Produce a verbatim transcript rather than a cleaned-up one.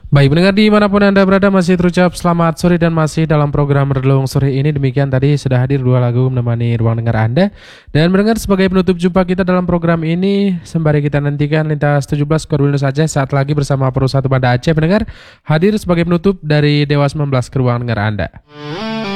Baik, pendengar dimanapun Anda berada masih terucap selamat sore dan masih dalam program Relung Sore ini. Demikian tadi sudah hadir dua lagu menemani ruang dengar Anda. Dan mendengar sebagai penutup jumpa kita dalam program ini, sembari kita nantikan lintas tujuh belas Korwilnus Aceh saat lagi bersama Peru satu Banda Aceh. Pendengar hadir sebagai penutup dari Dewa sembilan belas ke ruang dengar Anda.